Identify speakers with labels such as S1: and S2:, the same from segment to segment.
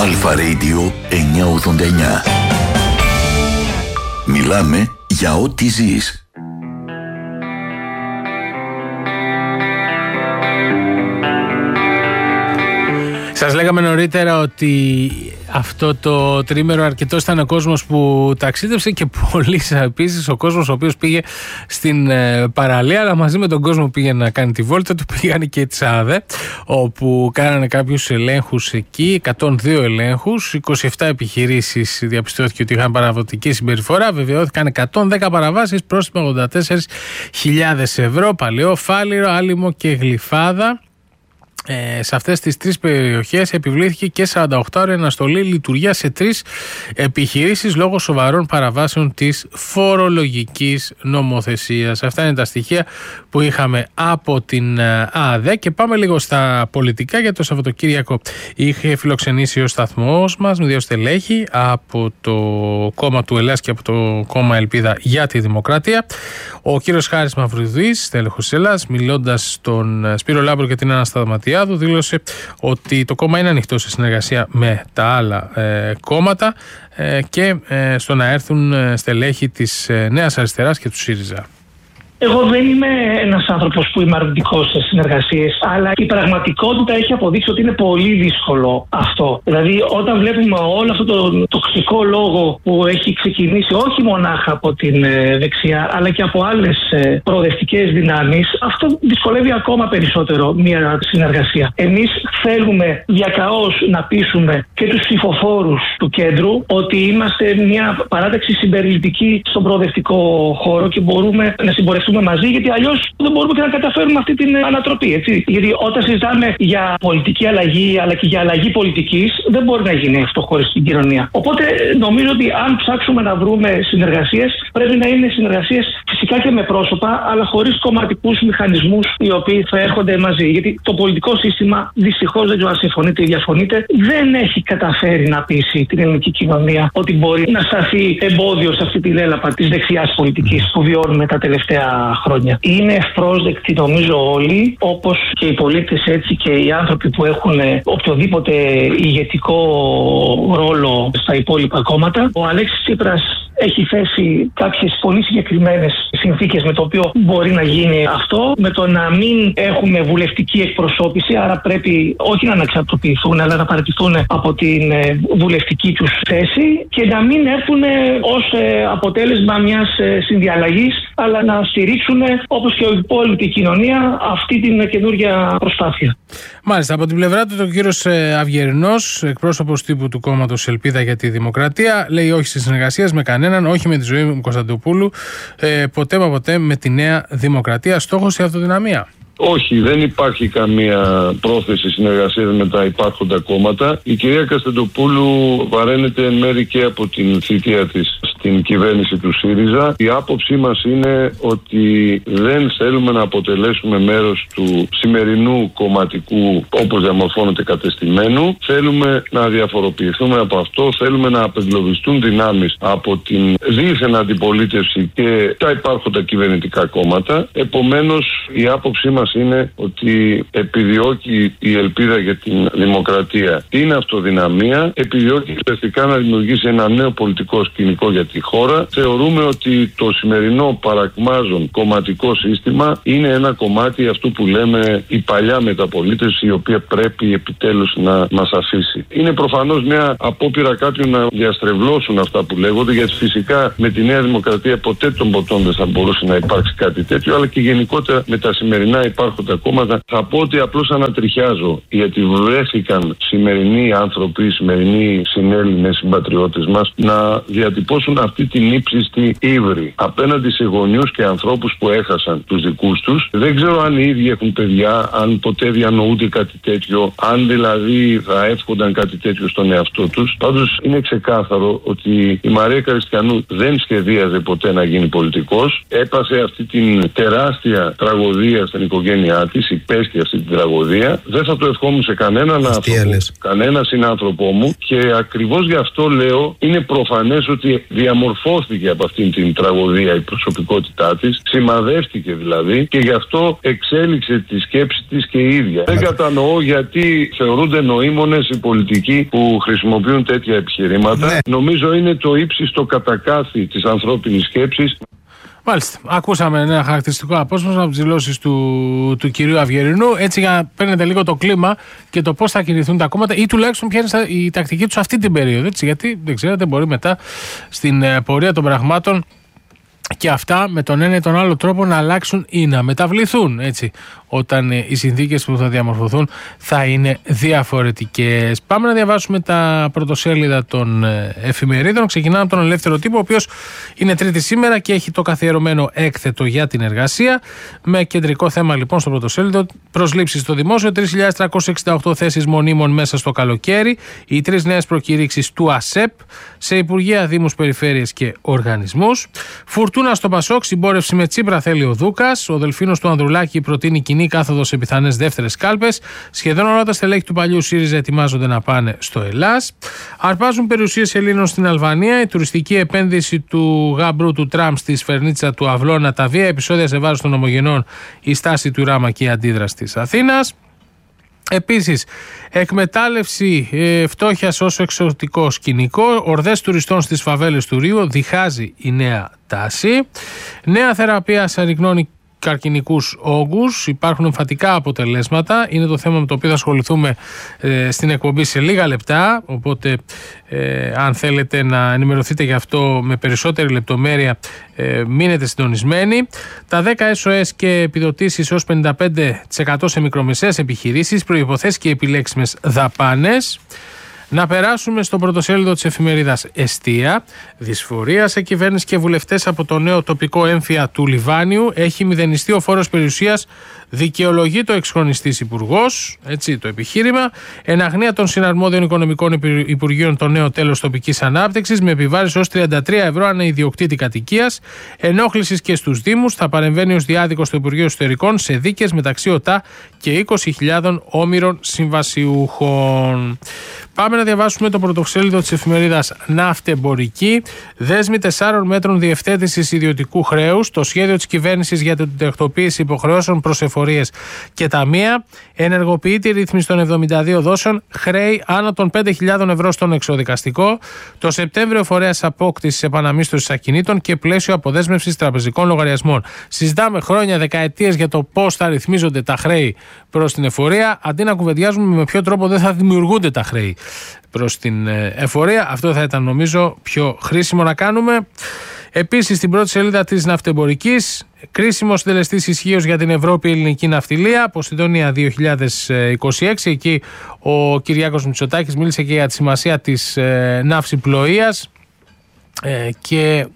S1: Αλφα Radio 989. Μιλάμε για ό,τι ζεις.
S2: Σας λέγαμε νωρίτερα ότι αυτό το τρίμερο αρκετός ήταν ο κόσμος που ταξίδευσε και πολλής επίσης ο κόσμος ο οποίος πήγε στην παραλία, αλλά μαζί με τον κόσμο που πήγε να κάνει τη βόλτα του πήγανε και τις ΑΔΕ, όπου κάνανε κάποιους ελέγχους εκεί, 102 ελέγχους, 27 επιχειρήσεις διαπιστώθηκε ότι είχαν παραβατική συμπεριφορά, βεβαιώθηκαν 110 παραβάσεις, πρόστιμα 84.000 ευρώ, Παλαιό, Φάληρο, Άλυμο και Γλυφάδα. Σε αυτές τις τρεις περιοχές επιβλήθηκε και 48ωρη αναστολή λειτουργία σε 3 επιχειρήσεις λόγω σοβαρών παραβάσεων της φορολογικής νομοθεσίας. Αυτά είναι τα στοιχεία που είχαμε από την ΑΔΕ και πάμε λίγο στα πολιτικά. Για το Σαββατοκύριακο είχε φιλοξενήσει ο σταθμός μας με 2 στελέχη από το κόμμα του Ελλάς και από το κόμμα Ελπίδα για τη Δημοκρατία. Ο κύριος Χάρης Μαυρουδής, στέλεχος της Ελλάς, μιλώντας στον Σπύρο Λάμπρο και την Άννα Σταδματιάδου, δήλωσε ότι το κόμμα είναι ανοιχτό σε συνεργασία με τα άλλα κόμματα και στο να έρθουν στελέχη της Νέας Αριστεράς και του ΣΥΡΙΖΑ.
S3: Εγώ δεν είμαι ένας άνθρωπος που είμαι αρνητικός σε συνεργασίες, αλλά η πραγματικότητα έχει αποδείξει ότι είναι πολύ δύσκολο αυτό. Δηλαδή, όταν βλέπουμε όλο αυτό το τοξικό λόγο που έχει ξεκινήσει όχι μονάχα από την δεξιά, αλλά και από άλλες προοδευτικές δυνάμεις, αυτό δυσκολεύει ακόμα περισσότερο μια συνεργασία. Εμείς θέλουμε διακαώς να πείσουμε και τους ψηφοφόρους του κέντρου ότι είμαστε μια παράταξη συμπεριληπτική στον προοδευτικό χώρο και μπορούμε να συμπορευτούμε μαζί, γιατί αλλιώς δεν μπορούμε και να καταφέρουμε αυτή την ανατροπή. Έτσι. Γιατί όταν συζητάμε για πολιτική αλλαγή, αλλά και για αλλαγή πολιτικής, δεν μπορεί να γίνει αυτό χωρίς την κοινωνία. Οπότε νομίζω ότι αν ψάξουμε να βρούμε συνεργασίες, πρέπει να είναι συνεργασίες φυσικά και με πρόσωπα, αλλά χωρίς κομματικούς μηχανισμούς οι οποίοι θα έρχονται μαζί. Γιατί το πολιτικό σύστημα, δυστυχώς, δεν ξέρω αν συμφωνείτε ή διαφωνείτε, δεν έχει καταφέρει να πείσει την ελληνική κοινωνία ότι μπορεί να σταθεί εμπόδιο σε αυτή τη λέλαπα της δεξιάς πολιτικής που βιώνουμε τα τελευταία χρόνια. Είναι ευπρόσδεκτοι νομίζω όλοι, όπως και οι πολίτες, έτσι και οι άνθρωποι που έχουν οποιοδήποτε ηγετικό ρόλο στα υπόλοιπα κόμματα. Ο Αλέξης Τσίπρας έχει θέσει κάποιες πολύ συγκεκριμένες συνθήκες με το οποίο μπορεί να γίνει αυτό, με το να μην έχουμε βουλευτική εκπροσώπηση, άρα πρέπει όχι να αναξαρτοποιηθούν, αλλά να παραιτηθούν από την βουλευτική τους θέση και να μην έρθουν ως αποτέλεσμα μιας συνδιαλλαγής, αλλά να στηρίξουν, όπως και η υπόλοιπη κοινωνία, αυτή την καινούργια προσπάθεια.
S2: Μάλιστα, από την πλευρά του, ο κύριος Αυγερινός, εκπρόσωπος τύπου του κόμματος Ελπίδα για τη Δημοκρατία, λέει όχι στη συνεργασία με κανέναν, όχι με τη Ζωή Κωνσταντοπούλου, ποτέ μα ποτέ με τη Νέα Δημοκρατία. Στόχος η αυτοδυναμία.
S4: Όχι, δεν υπάρχει καμία πρόθεση συνεργασίας με τα υπάρχοντα κόμματα. Η κυρία Κωνσταντοπούλου βαραίνεται εν μέρει και από την θητεία της στην κυβέρνηση του ΣΥΡΙΖΑ. Η άποψή μας είναι ότι δεν θέλουμε να αποτελέσουμε μέρος του σημερινού κομματικού, όπως διαμορφώνεται, κατεστημένου. Θέλουμε να διαφοροποιηθούμε από αυτό. Θέλουμε να απεγκλωβιστούν δυνάμεις από την δίθεν αντιπολίτευση και τα υπάρχοντα κυβερνητικά κόμματα. Επομένως, η άποψή μας είναι ότι επιδιώκει η Ελπίδα για την Δημοκρατία την αυτοδυναμία, επιδιώκει ουσιαστικά να δημιουργήσει ένα νέο πολιτικό σκηνικό για τη χώρα. Θεωρούμε ότι το σημερινό παρακμάζον κομματικό σύστημα είναι ένα κομμάτι αυτού που λέμε η παλιά μεταπολίτευση, η οποία πρέπει επιτέλους να μας αφήσει. Είναι προφανώς μια απόπειρα κάποιων να διαστρεβλώσουν αυτά που λέγονται, γιατί φυσικά με τη Νέα Δημοκρατία ποτέ των ποτών δεν θα μπορούσε να υπάρξει κάτι τέτοιο, αλλά και γενικότερα με τα σημερινά υπάρχοντα κόμματα. Θα πω ότι απλώς ανατριχιάζω, γιατί βρέθηκαν σημερινοί άνθρωποι, σημερινοί συνέλληνες συμπατριώτες μας να διατυπώσουν αυτή την ύψιστη ύβρη απέναντι σε γονιούς και ανθρώπους που έχασαν τους δικούς τους. Δεν ξέρω αν οι ίδιοι έχουν παιδιά, αν ποτέ διανοούνται κάτι τέτοιο, αν δηλαδή θα εύχονταν κάτι τέτοιο στον εαυτό τους. Πάντως είναι ξεκάθαρο ότι η Μαρία Καριστιανού δεν σχεδίαζε ποτέ να γίνει πολιτικός. Έπασε αυτή την τεράστια τραγωδία στην οικογένεια οικογένειά της υπέστη αυτή την τραγωδία. Δεν θα το ευχόμουν σε κανέναν άνθρωπο, κανένα συνάνθρωπό μου, και ακριβώς γι' αυτό λέω, είναι προφανές ότι διαμορφώθηκε από αυτήν την τραγωδία η προσωπικότητά της, σημαδεύτηκε δηλαδή, και γι' αυτό εξέλιξε τη σκέψη της και η ίδια. Δεν κατανοώ γιατί θεωρούνται νοήμονες οι πολιτικοί που χρησιμοποιούν τέτοια επιχειρήματα. Ναι. Νομίζω είναι το ύψιστο κατακάθι της ανθρώπινης σκέψης.
S2: Μάλιστα. Ακούσαμε ένα χαρακτηριστικό απόσπασμα από τις δηλώσεις του κυρίου Αυγερινού, έτσι για να παίρνετε λίγο το κλίμα και το πώς θα κινηθούν τα κόμματα, ή τουλάχιστον ποια είναι η τακτική τους αυτή την περίοδο. Έτσι, γιατί δεν ξέρετε, μπορεί μετά στην πορεία των πραγμάτων και αυτά με τον ένα ή τον άλλο τρόπο να αλλάξουν ή να μεταβληθούν, έτσι, όταν οι συνθήκες που θα διαμορφωθούν θα είναι διαφορετικές. Πάμε να διαβάσουμε τα πρωτοσέλιδα των εφημερίδων. Ξεκινάμε από τον Ελεύθερο Τύπο, ο οποίος είναι Τρίτη σήμερα και έχει το καθιερωμένο έκθετο για την εργασία, με κεντρικό θέμα λοιπόν στο πρωτοσέλιδο προσλήψεις στο δημόσιο, 3.368 θέσεις μονίμων μέσα στο καλοκαίρι, οι 3 νέες προκηρύξεις του ΑΣΕΠ σε υπουργεία, δήμους, περιφέρειες και οργανισμούς. Φουρτούνα στο Πασόκ, συμπόρευση με Τσίπρα θέλει ο Δούκας. Ο Δελφίνος του Ανδρουλάκη προτείνει κοινή κάθοδο σε πιθανές δεύτερες κάλπες. Σχεδόν όλα τα στελέχη του παλιού ΣΥΡΙΖΑ ετοιμάζονται να πάνε στο Ελλάς. Αρπάζουν περιουσίες Ελλήνων στην Αλβανία. Η τουριστική επένδυση του γαμπρού του Τραμπ στη σφαιρνίτσα του Αυλώνα, τα βία επεισόδια σε βάρος των ομογενών, η στάση του Ράμα και η αντίδραση της Αθήνας. Επίσης, εκμετάλλευση φτώχειας ως εξωτικό σκηνικό, ορδές τουριστών στις φαβέλες του Ρίου, διχάζει η νέα τάση. Νέα θεραπεία σαριγνώνει καρκινικούς όγκους, υπάρχουν εμφατικά αποτελέσματα. Είναι το θέμα με το οποίο θα ασχοληθούμε στην εκπομπή σε λίγα λεπτά, οπότε αν θέλετε να ενημερωθείτε γι' αυτό με περισσότερη λεπτομέρεια, μείνετε συντονισμένοι. Τα 10 SOS και επιδοτήσεις ως 55% σε μικρομεσαίες επιχειρήσεις, προϋποθέσεις και επιλέξιμες δαπάνες. Να περάσουμε στο πρωτοσέλιδο της εφημερίδας Εστία. Δυσφορία σε κυβέρνηση και βουλευτές από το νέο τοπικό έμφυα του Λιβάνιου. Έχει μηδενιστεί ο φόρος περιουσίας, δικαιολογεί το εξχρονιστής υπουργός. Έτσι το επιχείρημα. Εν αγνία των συναρμόδιων οικονομικών υπουργείων το νέο τέλος τοπικής ανάπτυξης, με επιβάρηση ως 33 ευρώ ανά ιδιοκτήτη κατοικίας. Ενόχλησης και στους Δήμους. Θα παρεμβαίνει ως διάδικος στο Υπουργείο Εσωτερικών σε δίκες μεταξύ ΟΤΑ και 20.000 όμηρων συμβασιούχων. Πάμε να διαβάσουμε το πρωτοσέλιδο της εφημερίδας Ναυτεμπορική. Δέσμη 4 μέτρων διευθέτησης ιδιωτικού χρέους. Το σχέδιο της κυβέρνησης για την τακτοποίηση υποχρεώσεων προς εφορίες και ταμεία. Ενεργοποιείται η ρύθμιση των 72 δόσεων. Χρέη άνω των 5.000 ευρώ στον εξοδικαστικό. Το Σεπτέμβριο φορέας απόκτησης επαναμίσθωσης ακινήτων και πλαίσιο αποδέσμευσης τραπεζικών λογαριασμών. Συζητάμε χρόνια, δεκαετίες για το πώς θα ρυθμίζονται τα χρέη προς την εφορία, αντί να κουβεντιάζουμε με ποιο τρόπο δεν θα δημιουργούνται τα χρέη προς την εφορία. Αυτό θα ήταν νομίζω πιο χρήσιμο να κάνουμε. Επίσης, στην πρώτη σελίδα της Ναυτεμπορικής, κρίσιμο συντελεστής ισχύως για την Ευρώπη ελληνική ναυτιλία, Ποσειδονία 2026. Εκεί ο Κυριάκος Μητσοτάκης μίλησε και για τη σημασία της ναυσιπλοείας και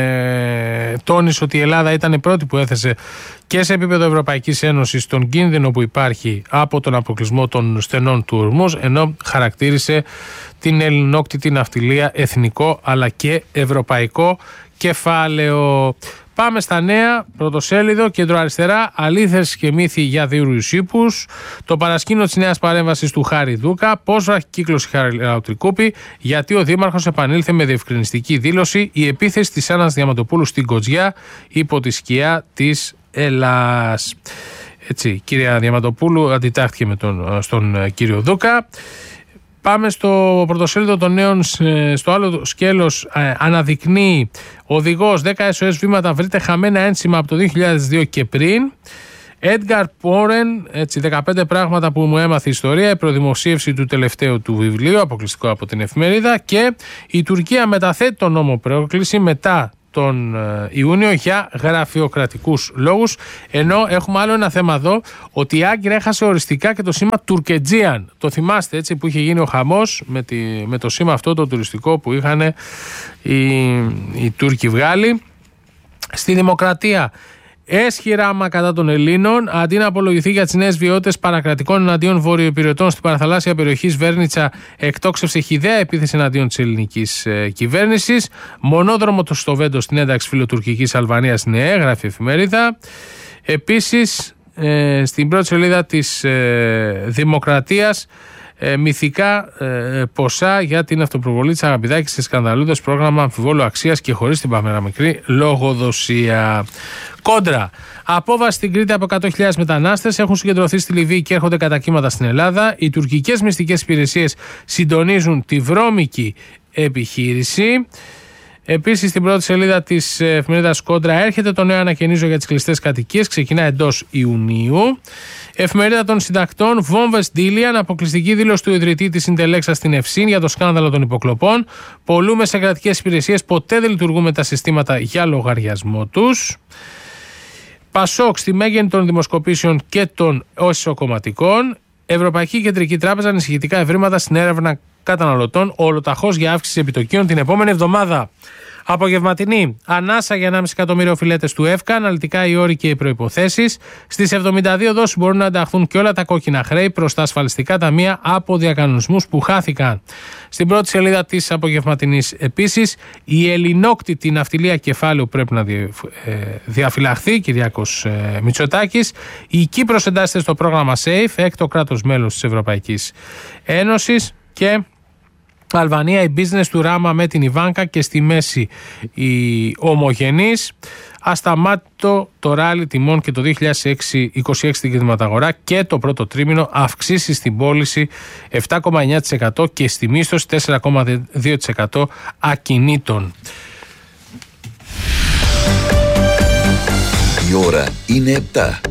S2: τόνισε ότι η Ελλάδα ήταν η πρώτη που έθεσε και σε επίπεδο Ευρωπαϊκής Ένωσης τον κίνδυνο που υπάρχει από τον αποκλεισμό των στενών του Ορμούς, ενώ χαρακτήρισε την ελληνόκτητη ναυτιλία εθνικό αλλά και ευρωπαϊκό κεφάλαιο. Πάμε στα νέα, πρωτοσέλιδο, κεντροαριστερά, αλήθειες και μύθοι για δίουρους ύπους, το παρασκήνιο της νέας παρέμβασης του Χάρη Δούκα, πώς βραχικύκλωσε η Χαριλαοτρικούπη, γιατί ο Δήμαρχος επανήλθε με διευκρινιστική δήλωση, η επίθεση της Άννας Διαματοπούλου στην Κοτζιά υπό τη σκιά της Ελλάς. Έτσι, κυρία Διαματοπούλου αντιτάχθηκε στον κύριο Δούκα. Πάμε στο πρωτοσέλιδο των νέων, στο άλλο σκέλος, αναδεικνύει οδηγός 10 SOS βήματα, βρείτε χαμένα ένσημα από το 2002 και πριν. Edgar Warren, έτσι, 15 πράγματα που μου έμαθε η ιστορία, η προδημοσίευση του τελευταίου του βιβλίου, αποκλειστικό από την εφημερίδα, και η Τουρκία μεταθέτει τον νόμο πρόκληση μετά τον Ιούνιο για γραφειοκρατικούς λόγους, ενώ έχουμε άλλο ένα θέμα εδώ, ότι η Άγκυρα έχασε οριστικά και το σήμα Τουρκετζίαν. Το θυμάστε, έτσι, που είχε γίνει ο χαμός με το σήμα αυτό το τουριστικό που είχαν οι Τούρκοι βγάλει. Στη Δημοκρατία, έσχη ράμα κατά των Ελλήνων, αντί να απολογηθεί για τις νέες βιότητες παρακρατικών εναντίον βορειοϊπειρωτών στην παραθαλάσσια περιοχή Σβέρνιτσα, εκτόξευσε χυδαία επίθεση εναντίον της ελληνικής κυβέρνησης. Μονόδρομο στο Βέντο στην ένταξη φιλοτουρκικής Αλβανίας, νέα, γράφει η εφημερίδα. Επίσης, στην πρώτη σελίδα της Δημοκρατίας μυθικά ποσά για την αυτοπροβολή της Αγαπηδάκης σε σκανδαλούδες πρόγραμμα αμφιβόλου αξίας και χωρίς την παραμικρή λογοδοσία. Κόντρα. Απόβαση στην Κρήτη από 100.000 μετανάστες έχουν συγκεντρωθεί στη Λιβύη και έρχονται κατά κύματα στην Ελλάδα. Οι τουρκικές μυστικές υπηρεσίες συντονίζουν τη βρώμικη επιχείρηση. Επίσης, στην πρώτη σελίδα της εφημερίδας Κόντρα έρχεται το νέο ανακαινίζω για τις κλειστές κατοικίες. Ξεκινά εντός Ιουνίου. Εφημερίδα των συντακτών, βόμβες Ντίλιαν, αποκλειστική δήλωση του ιδρυτή της Συντελέξα στην Ευσύν για το σκάνδαλο των υποκλοπών. Πολλούμε σε κρατικές υπηρεσίες, ποτέ δεν λειτουργούν με τα συστήματα για λογαριασμό τους. Πασόκ στη μέγενη των δημοσκοπήσεων και των εσωκομματικών. Ευρωπαϊκή Κεντρική Τράπεζα ανησυχητικά ευρήματα στην έρευνα καταναλωτών, ολοταχώς για αύξηση επιτοκίων την επόμενη εβδομάδα. Απογευματινή ανάσα για 1,5 εκατομμύριο οφειλέτες του ΕΦΚΑ, αναλυτικά οι όροι και οι προϋποθέσεις. Στις 72 δόσεις μπορούν να ενταχθούν και όλα τα κόκκινα χρέη προς τα ασφαλιστικά ταμεία από διακανονισμούς που χάθηκαν. Στην πρώτη σελίδα της απογευματινής επίσης, η ελληνόκτητη ναυτιλία κεφάλαιου πρέπει να διαφυλαχθεί, Κυριάκος Μητσοτάκης. Η Κύπρος εντάσσεται στο πρόγραμμα SAFE, έκτο κράτος μέλος της Ευρωπαϊκής Ένωσης. Και Αλβανία, η business του Ράμα με την Ιβάνκα και στη μέση η ομογενής. Ασταμάτητο το ράλι τιμών και το 2026 στην κινηματαγορά και το πρώτο τρίμηνο αυξήσει στην πώληση 7,9% και στη μίσθωση 4,2% ακινήτων.
S1: Η ώρα είναι 7.